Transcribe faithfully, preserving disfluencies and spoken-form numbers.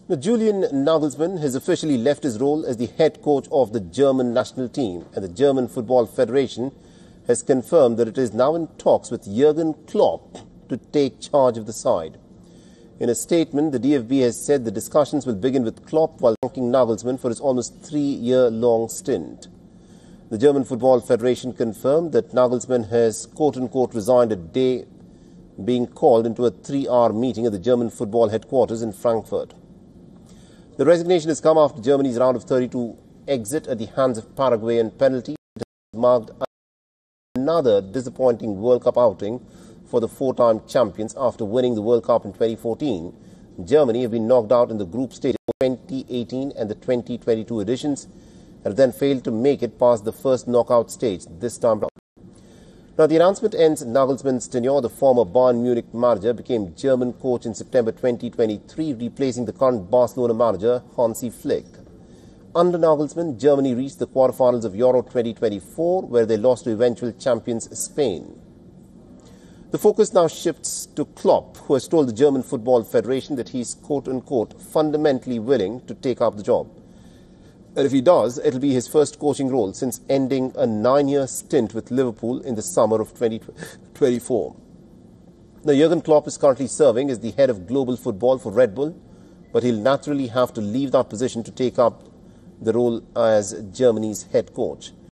Now, Julian Nagelsmann has officially left his role as the head coach of the German national team, and the German Football Federation has confirmed that it is now in talks with Jurgen Klopp to take charge of the side. In a statement, the D F B has said the discussions will begin with Klopp while thanking Nagelsmann for his almost three-year-long stint. The German Football Federation confirmed that Nagelsmann has quote-unquote resigned a day being called into a three-hour meeting at the German football headquarters in Frankfurt. The resignation has come after Germany's round of thirty-two exit at the hands of Paraguay and penalty. It has marked another disappointing World Cup outing for the four-time champions after winning the World Cup in twenty fourteen. Germany have been knocked out in the group stage of twenty eighteen and the twenty twenty-two editions and have then failed to make it past the first knockout stage this time round. Now, the announcement ends Nagelsmann's tenure. The former Bayern Munich manager became German coach in September twenty twenty-three, replacing the current Barcelona manager Hansi Flick. Under Nagelsmann, Germany reached the quarterfinals of Euro twenty twenty-four, where they lost to eventual champions Spain. The focus now shifts to Klopp, who has told the German Football Federation that he is quote-unquote fundamentally willing to take up the job. And if he does, it will be his first coaching role since ending a nine-year stint with Liverpool in the summer of twenty twenty-four. Now, Jurgen Klopp is currently serving as the head of global football for Red Bull, but he'll naturally have to leave that position to take up the role as Germany's head coach.